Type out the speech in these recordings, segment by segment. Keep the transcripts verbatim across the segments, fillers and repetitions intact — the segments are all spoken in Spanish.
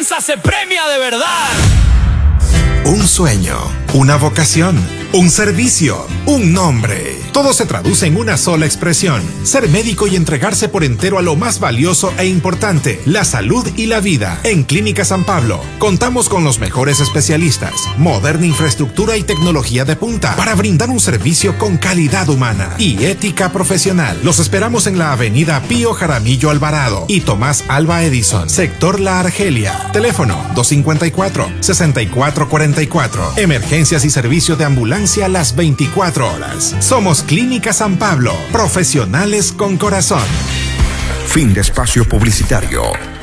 confianza se premia de verdad. Un sueño, una vocación, un servicio, un nombre. Todo se traduce en una sola expresión: ser médico y entregarse por entero a lo más valioso e importante, la salud y la vida. En Clínica San Pablo contamos con los mejores especialistas, moderna infraestructura y tecnología de punta para brindar un servicio con calidad humana y ética profesional. Los esperamos en la avenida Pío Jaramillo Alvarado y Tomás Alva Edison, sector La Argelia. Teléfono dos cinco cuatro, seis cuatro cuatro cuatro. Emergencias y servicio de ambulancia las veinticuatro horas. Somos Clínica San Pablo, profesionales con corazón. Fin de espacio publicitario.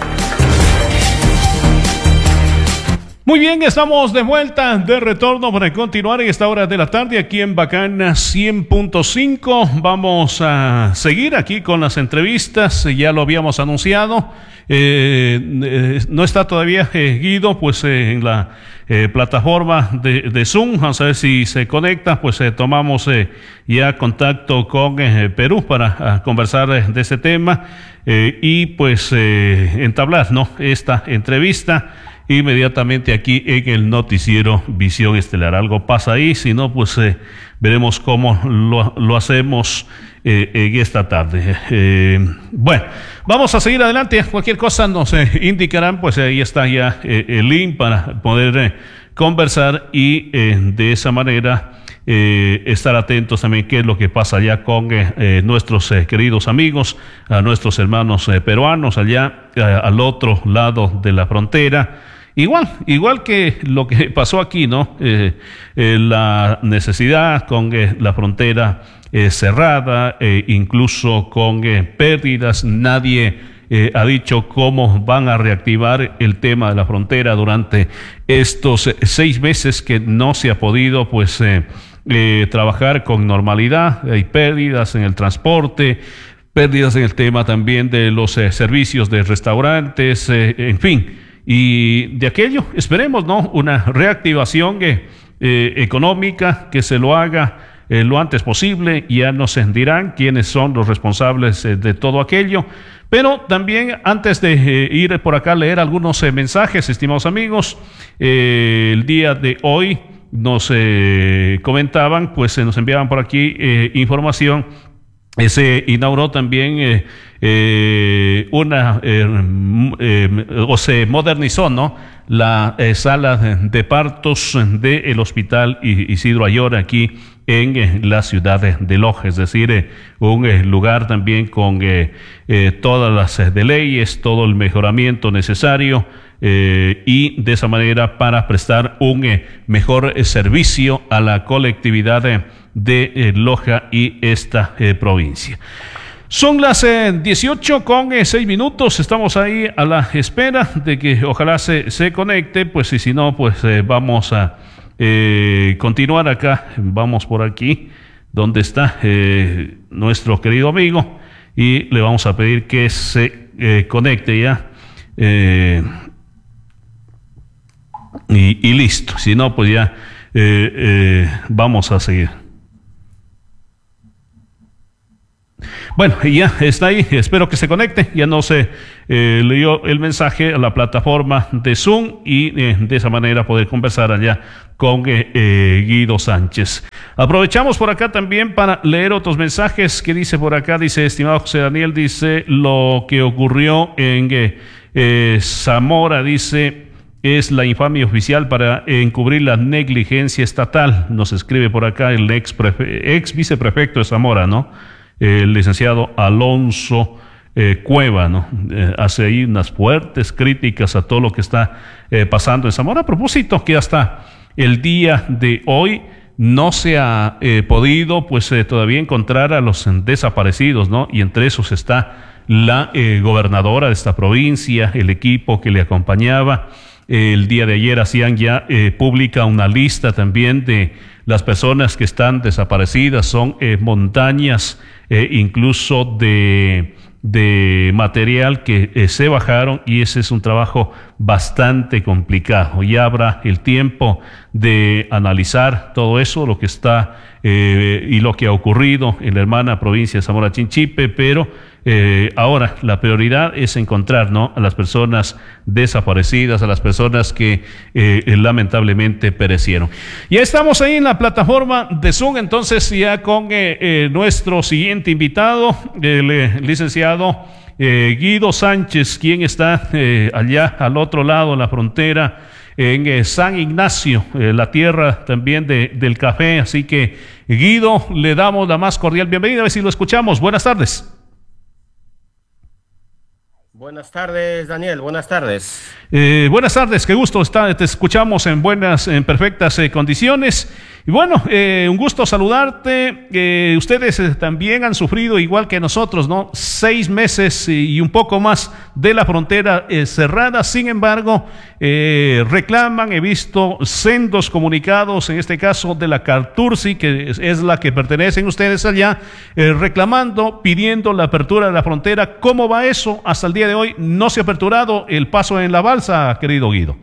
Muy bien, estamos de vuelta, de retorno para continuar en esta hora de la tarde aquí en Bacana cien punto cinco. Vamos a seguir aquí con las entrevistas, ya lo habíamos anunciado. Eh, eh, no está todavía eh, Guido pues eh, en la eh, plataforma de, de Zoom. Vamos a ver si se conecta. Pues eh, tomamos eh, ya contacto con eh, Perú para conversar eh, de ese tema eh, y pues eh, entablar, ¿no?, esta entrevista inmediatamente aquí en el noticiero Visión Estelar. Algo pasa ahí, si no pues eh, veremos cómo lo, lo hacemos eh, en esta tarde. Eh, bueno, vamos a seguir adelante. Cualquier cosa nos eh, indicarán, pues ahí está ya eh, el link para poder eh, conversar y eh, de esa manera Eh, estar atentos también qué es lo que pasa allá con eh, eh, nuestros eh, queridos amigos, a nuestros hermanos eh, peruanos allá eh, al otro lado de la frontera. Igual, igual que lo que pasó aquí, ¿no? Eh, eh, la necesidad con eh, la frontera eh, cerrada, eh, incluso con eh, pérdidas. Nadie Eh, ha dicho cómo van a reactivar el tema de la frontera durante estos eh, seis meses que no se ha podido pues eh, eh, trabajar con normalidad. Hay pérdidas en el transporte, pérdidas en el tema también de los eh, servicios de restaurantes, eh, en fin, y de aquello esperemos, ¿no?, una reactivación eh, eh, económica que se lo haga Eh, lo antes posible. Ya nos dirán quiénes son los responsables eh, de todo aquello, pero también antes de eh, ir por acá a leer algunos eh, mensajes, estimados amigos, eh, el día de hoy nos eh, comentaban, pues se eh, nos enviaban por aquí eh, información. Eh, se inauguró también eh, eh, una eh, eh, o se modernizó, ¿no?, la eh, sala de, de partos del Hospital Isidro Ayora aquí en eh, la ciudad de, de Loja, es decir, eh, un eh, lugar también con eh, eh, todas las eh, de leyes, todo el mejoramiento necesario eh, y de esa manera para prestar un eh, mejor eh, servicio a la colectividad eh, de eh, Loja y esta eh, provincia. Son las eh, dieciocho con seis minutos, estamos ahí a la espera de que ojalá se, se conecte, pues y si no, pues eh, vamos a eh, continuar acá, vamos por aquí, donde está eh, nuestro querido amigo, y le vamos a pedir que se eh, conecte ya, eh, y, y listo, si no, pues ya eh, eh, vamos a seguir. Bueno, ya está ahí, espero que se conecte. Ya no se eh, leyó el mensaje a la plataforma de Zoom y eh, de esa manera poder conversar allá con eh, eh, Guido Sánchez. Aprovechamos por acá también para leer otros mensajes que dice por acá, dice, estimado José Daniel, dice, lo que ocurrió en eh, eh, Zamora, dice, es la infamia oficial para encubrir la negligencia estatal. Nos escribe por acá el ex, prefe- ex viceprefecto de Zamora, ¿no?, el licenciado Alonso eh, Cueva, ¿no? Eh, hace ahí unas fuertes críticas a todo lo que está eh, pasando en Zamora, a propósito que hasta el día de hoy no se ha eh, podido pues eh, todavía encontrar a los desaparecidos, ¿no? Y entre esos está la eh, gobernadora de esta provincia, el equipo que le acompañaba. El día de ayer hacían ya eh, pública una lista también de las personas que están desaparecidas. Son eh, montañas eh, incluso de, de material que eh, se bajaron, y ese es un trabajo bastante complicado. Ya habrá el tiempo de analizar todo eso, lo que está eh, y lo que ha ocurrido en la hermana provincia de Zamora Chinchipe, pero eh, ahora la prioridad es encontrar, ¿no?, a las personas desaparecidas, a las personas que eh, lamentablemente perecieron. Ya estamos ahí en la plataforma de Zoom, entonces ya con eh, eh, nuestro siguiente invitado, el eh, licenciado eh, Guido Sánchez, quien está eh, allá al otro lado de la frontera, en eh, San Ignacio, eh, la tierra también de, del café. Así que, Guido, le damos la más cordial bienvenida, a ver si lo escuchamos. Buenas tardes. Buenas tardes, Daniel, buenas tardes. Eh, buenas tardes, qué gusto estar, te escuchamos en buenas, en perfectas eh, condiciones. Y bueno, eh, un gusto saludarte. Eh, ustedes eh, también han sufrido, igual que nosotros, ¿no?, seis meses y un poco más de la frontera eh, cerrada. Sin embargo, eh, reclaman, he visto sendos comunicados, en este caso de la Cartursi, que es, es la que pertenecen ustedes allá, eh, reclamando, pidiendo la apertura de la frontera. ¿Cómo va eso? Hasta el día de hoy no se ha aperturado el paso en la balsa, querido Guido.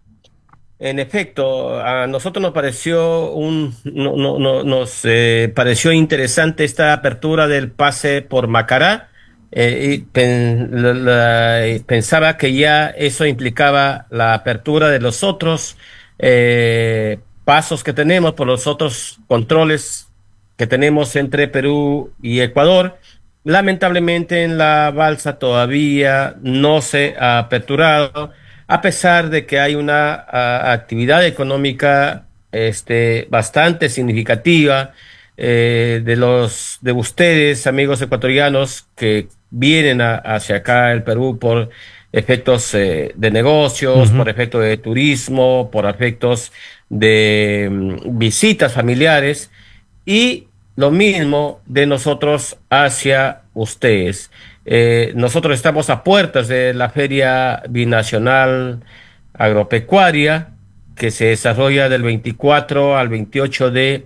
En efecto, a nosotros nos pareció un, no, no, no, nos eh, pareció interesante esta apertura del pase por Macará. Eh, y pen, la, la, pensaba que ya eso implicaba la apertura de los otros eh, pasos que tenemos, por los otros controles que tenemos entre Perú y Ecuador. Lamentablemente en la balsa todavía no se ha aperturado, a pesar de que hay una a, actividad económica este, bastante significativa eh, de los de ustedes, amigos ecuatorianos, que vienen a, hacia acá el Perú por efectos eh, de negocios, uh-huh. por efectos de turismo, por efectos de um, visitas familiares, y lo mismo de nosotros hacia ustedes. Eh, nosotros estamos a puertas de la Feria Binacional Agropecuaria, que se desarrolla del veinticuatro al veintiocho de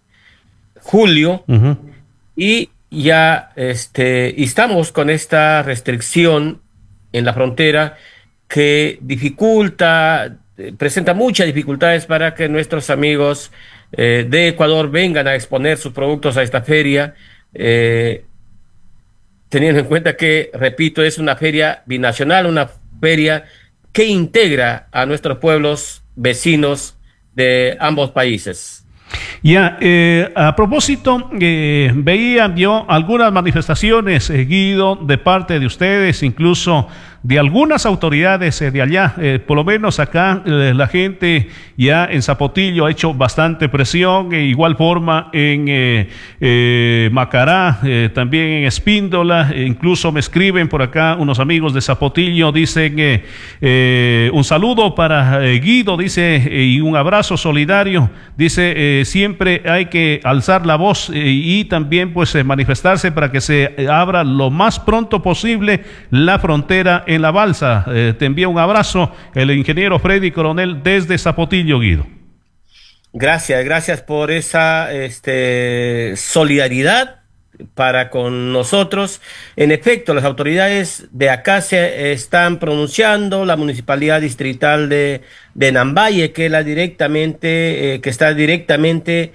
julio, uh-huh. y ya este, y estamos con esta restricción en la frontera que dificulta, presenta muchas dificultades para que nuestros amigos eh, de Ecuador vengan a exponer sus productos a esta feria, eh, teniendo en cuenta que, repito, es una feria binacional, una feria que integra a nuestros pueblos vecinos de ambos países. Ya, eh, a propósito, eh, veía yo algunas manifestaciones, eh, Guido, de parte de ustedes, incluso de algunas autoridades eh, de allá, eh, por lo menos acá eh, la gente ya en Zapotillo ha hecho bastante presión, de igual forma en eh, eh, Macará, eh, también en Espíndola, eh, incluso me escriben por acá unos amigos de Zapotillo, dicen eh, eh, un saludo para eh, Guido, dice, eh, y un abrazo solidario, dice, eh, siempre hay que alzar la voz eh, y también pues eh, manifestarse para que se abra lo más pronto posible la frontera en la balsa. Eh, te envía un abrazo el ingeniero Freddy Coronel desde Zapotillo, Guido. Gracias, gracias por esa este, solidaridad para con nosotros. En efecto, las autoridades de acá se están pronunciando, la municipalidad distrital de, de Nambaye, que la directamente, eh, que está directamente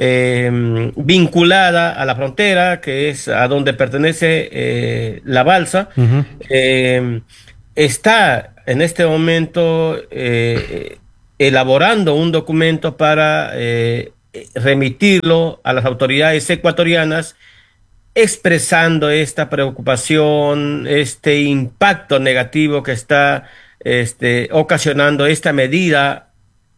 eh, vinculada a la frontera, que es a donde pertenece eh, la balsa, uh-huh. eh, está en este momento eh, elaborando un documento para eh, remitirlo a las autoridades ecuatorianas, expresando esta preocupación, este impacto negativo que está este, ocasionando esta medida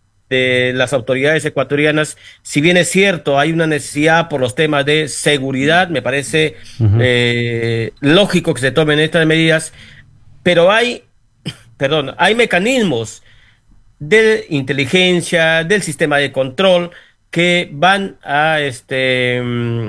de las autoridades ecuatorianas. Si bien es cierto, hay una necesidad por los temas de seguridad, me parece uh-huh. eh, lógico que se tomen estas medidas, pero hay, perdón, hay mecanismos de inteligencia, del sistema de control, que van a este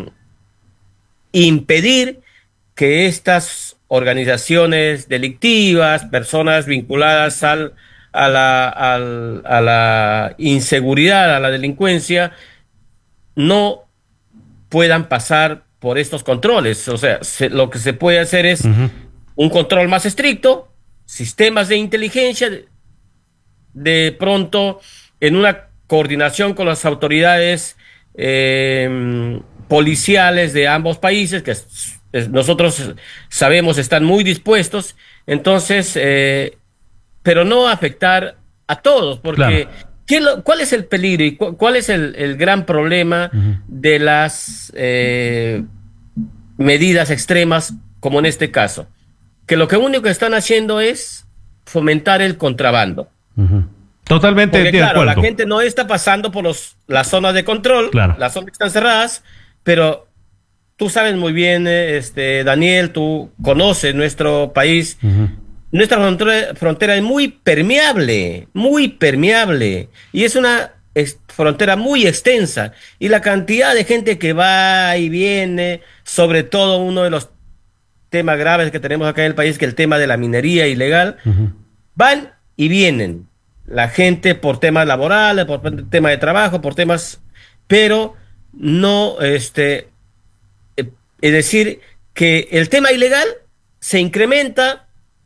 impedir que estas organizaciones delictivas, personas vinculadas al, a, la, al, a la inseguridad, a la delincuencia, no puedan pasar por estos controles. O sea, se, lo que se puede hacer es uh-huh. un control más estricto, sistemas de inteligencia, de, de pronto en una coordinación con las autoridades eh, policiales de ambos países, que eh, nosotros sabemos están muy dispuestos, entonces, eh, pero no afectar a todos, porque Claro. ¿qué lo- ¿cuál es el peligro y cu- cuál es el, el gran problema Ujú. de las eh, medidas extremas, como en este caso? Que lo que único que están haciendo es fomentar el contrabando. Ujú. Totalmente Porque de claro, la acuerdo. gente no está pasando por los, las zonas de control, Claro. las zonas que están cerradas, pero tú sabes muy bien, eh, este, Daniel, tú conoces nuestro país. Ujú. Nuestra frontera, frontera es muy permeable, muy permeable, y es una ex- frontera muy extensa, y la cantidad de gente que va y viene, sobre todo uno de los temas graves que tenemos acá en el país, que es el tema de la minería ilegal, Ujú. van y vienen la gente por temas laborales, por temas de trabajo, por temas, pero no, este, eh, es decir, que el tema ilegal se incrementa,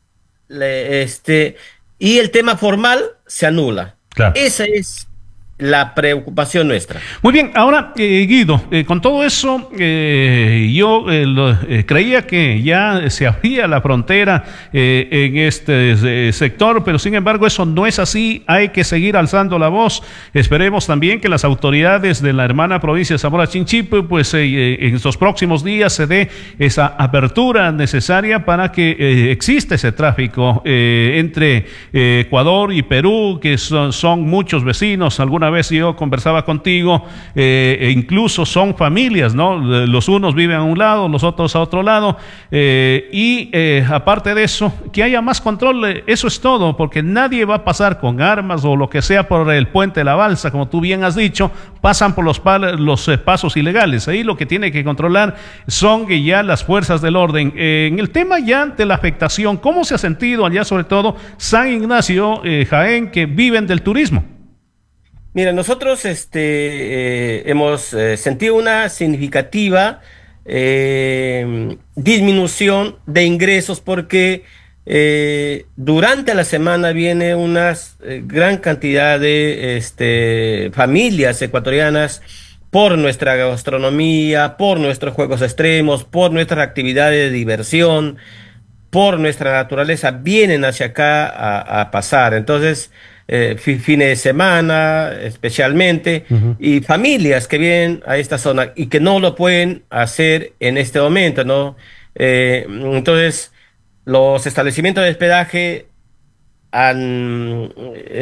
le- este, y el tema formal se anula. Claro. Esa es la preocupación nuestra. Muy bien, ahora eh, Guido, eh, con todo eso, eh, yo eh, lo- eh, creía que ya se abría la frontera eh, en este eh, sector, pero sin embargo eso no es así, hay que seguir alzando la voz. Esperemos también que las autoridades de la hermana provincia de Zamora Chinchipe, pues eh, eh, en estos próximos días se dé esa apertura necesaria para que eh, exista ese tráfico eh, entre eh, Ecuador y Perú, que son, son muchos vecinos. Alguna vez yo conversaba contigo, eh, e incluso son familias, ¿no? Los unos viven a un lado, los otros a otro lado, eh, y eh, aparte de eso, que haya más control, eh, eso es todo, porque nadie va a pasar con armas o lo que sea por el puente de la balsa, como tú bien has dicho, pasan por los, pal- los eh, pasos ilegales. Ahí lo que tiene que controlar son que ya las fuerzas del orden. Eh, en el tema ya de la afectación, ¿cómo se ha sentido allá, sobre todo San Ignacio, eh, Jaén, que viven del turismo? Mira, nosotros este, eh, hemos eh, sentido una significativa eh, disminución de ingresos porque eh, durante la semana viene una eh, gran cantidad de este, familias ecuatorianas por nuestra gastronomía, por nuestros juegos extremos, por nuestras actividades de diversión, por nuestra naturaleza, vienen hacia acá a, a pasar. Entonces, eh, fi- fines de semana especialmente, Ujú. y familias que vienen a esta zona y que no lo pueden hacer en este momento, ¿no? Eh, entonces, los establecimientos de hospedaje han,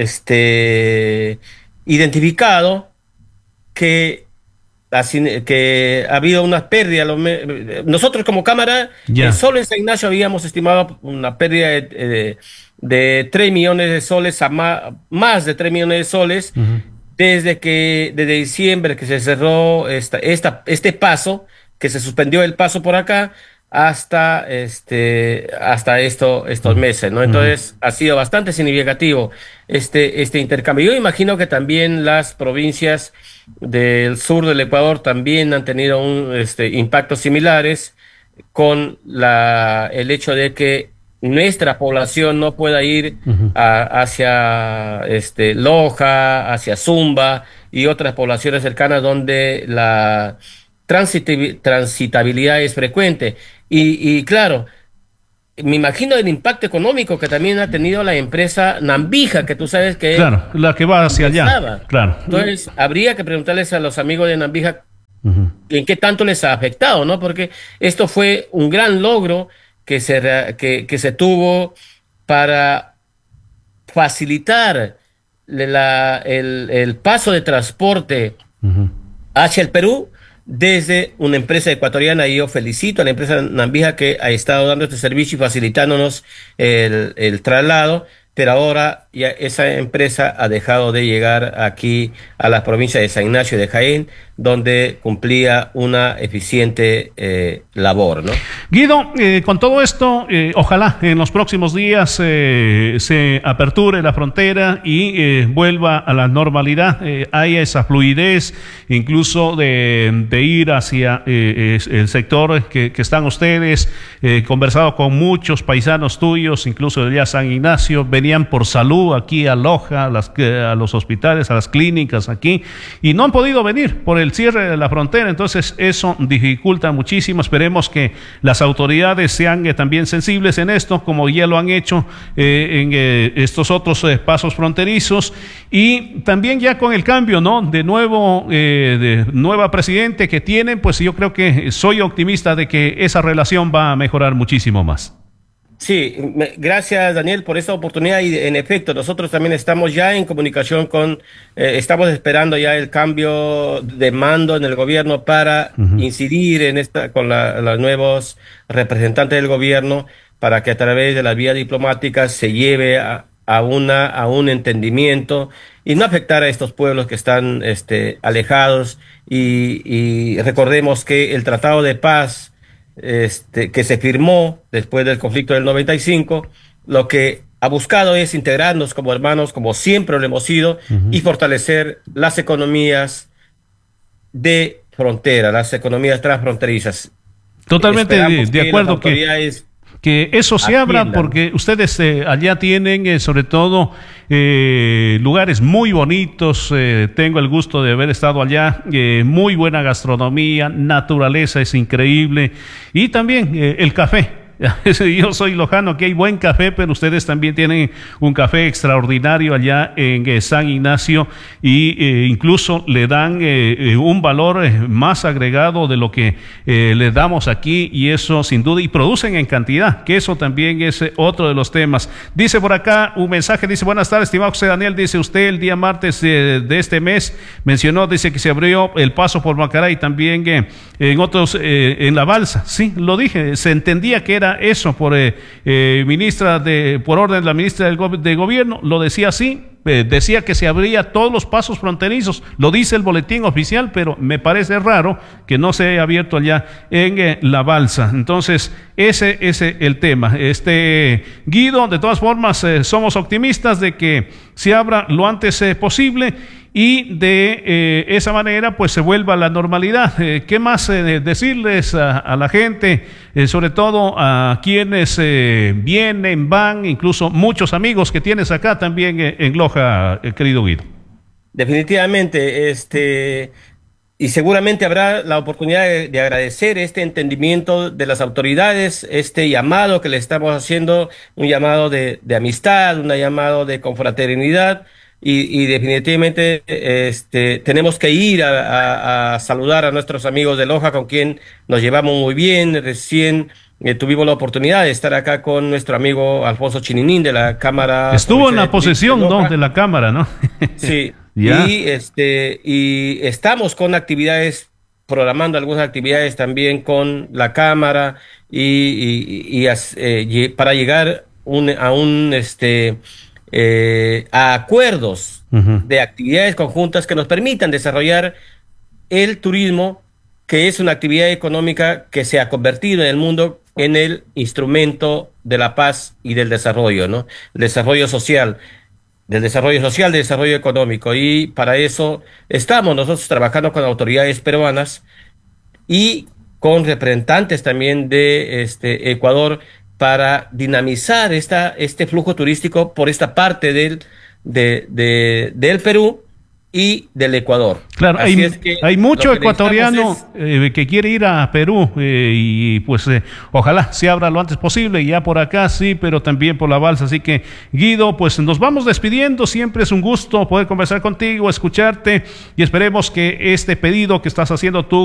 este, identificado que, así- que ha habido una pérdida. lo me- Nosotros como Cámara, Ya. eh, solo en San Ignacio habíamos estimado una pérdida de, de, de tres millones de soles a ma- más de tres millones de soles Ujú. desde que, desde diciembre que se cerró esta, esta, este paso, que se suspendió el paso por acá, hasta este, hasta esto, estos meses, ¿no? Entonces, ha sido bastante significativo este, este intercambio. Yo imagino que también las provincias del sur del Ecuador también han tenido un, este, impactos similares con la, el hecho de que nuestra población no pueda ir Ujú. a- hacia este, Loja, hacia Zumba y otras poblaciones cercanas donde la transiti- transitabilidad es frecuente. Y, y claro, me imagino el impacto económico que también ha tenido la empresa Nambija, que tú sabes que Claro, la que va hacia allá. estaba. Claro. Entonces, habría que preguntarles a los amigos de Nambija Ujú. en qué tanto les ha afectado, ¿no? Porque esto fue un gran logro que se, rea- que, que se tuvo para facilitar la- el, el paso de transporte Ujú. hacia el Perú desde una empresa ecuatoriana, y yo felicito a la empresa Nambija que ha estado dando este servicio y facilitándonos el, el traslado, pero ahora ya esa empresa ha dejado de llegar aquí a las provincias de San Ignacio y de Jaén, donde cumplía una eficiente eh, labor, ¿no? Guido, eh, con todo esto, eh, ojalá en los próximos días eh, se aperture la frontera y eh, vuelva a la normalidad, eh, haya esa fluidez, incluso de, de ir hacia eh, es- el sector que, que están ustedes, eh, conversado con muchos paisanos tuyos, incluso de allá San Ignacio, venían por salud aquí a Loja, a, las, a los hospitales, a las clínicas aquí, y no han podido venir por el cierre de la frontera. Entonces eso dificulta muchísimo. Esperemos que las autoridades sean eh, también sensibles en esto, como ya lo han hecho eh, en eh, estos otros eh, pasos fronterizos, y también ya con el cambio, ¿no?, de nuevo, eh, de nueva presidente que tienen, pues yo creo que soy optimista de que esa relación va a mejorar muchísimo más. Sí, me, gracias Daniel por esta oportunidad y en efecto nosotros también estamos ya en comunicación con, eh, estamos esperando ya el cambio de mando en el gobierno para uh-huh. incidir en esta con la, los nuevos representantes del gobierno para que a través de las vías diplomáticas se lleve a, a una a un entendimiento y no afectar a estos pueblos que están este, alejados y, y recordemos que el Tratado de Paz Este, que se firmó después del conflicto del noventa y cinco, lo que ha buscado es integrarnos como hermanos, como siempre lo hemos sido, uh-huh. y fortalecer las economías de frontera, las economías transfronterizas. Totalmente de, de acuerdo que, que eso se atiendan. abra, porque ustedes eh, allá tienen eh, sobre todo eh, lugares muy bonitos. Eh, tengo el gusto de haber estado allá, eh, muy buena gastronomía, naturaleza es increíble, y también eh, el café. Yo soy lojano, aquí hay buen café, pero ustedes también tienen un café extraordinario allá en eh, San Ignacio, y eh, incluso le dan eh, un valor eh, más agregado de lo que eh, le damos aquí, y eso sin duda, y producen en cantidad, que eso también es eh, otro de los temas. Dice por acá un mensaje, dice: buenas tardes, estimado José Daniel, dice usted el día martes eh, de este mes mencionó, dice que se abrió el paso por Macará y también eh, en otros, eh, en la balsa. Sí, lo dije, se entendía que era eso por eh, eh, ministra de por orden de la ministra del go de gobierno, lo decía así, eh, decía que se abría todos los pasos fronterizos, lo dice el boletín oficial, pero me parece raro que no se haya abierto allá en eh, la balsa. Entonces ese es el tema. Este Guido, de todas formas eh, somos optimistas de que se abra lo antes eh, posible, y de eh, esa manera pues se vuelva a la normalidad. Eh, ¿Qué más eh, decirles a, a la gente, eh, sobre todo a quienes eh, vienen, van, incluso muchos amigos que tienes acá también eh, en Loja, eh, querido Guido? Definitivamente, este, y seguramente habrá la oportunidad de, de agradecer este entendimiento de las autoridades, este llamado que le estamos haciendo, un llamado de, de amistad, un llamado de confraternidad. Y, y definitivamente este, tenemos que ir a, a, a saludar a nuestros amigos de Loja, con quien nos llevamos muy bien. Recién eh, tuvimos la oportunidad de estar acá con nuestro amigo Alfonso Chininín de la Cámara. Estuvo en la posesión, ¿no?, de la Cámara, ¿no? Sí, ¿Ya? y, este, y estamos con actividades, programando algunas actividades también con la Cámara y, y, y, y eh, para llegar un, a un... este Eh, a acuerdos uh-huh. de actividades conjuntas que nos permitan desarrollar el turismo, que es una actividad económica que se ha convertido en el mundo en el instrumento de la paz y del desarrollo, ¿no? El desarrollo social, del desarrollo social, del desarrollo económico, y para eso estamos nosotros trabajando con autoridades peruanas y con representantes también de este Ecuador, para dinamizar esta, este flujo turístico por esta parte del, de, de, del Perú y del Ecuador. Claro, Así hay, es que hay mucho ecuatoriano es... eh, que quiere ir a Perú eh, y pues eh, ojalá se abra lo antes posible, y ya por acá sí, pero también por la balsa. Así que Guido, pues nos vamos despidiendo. Siempre es un gusto poder conversar contigo, escucharte, y esperemos que este pedido que estás haciendo tú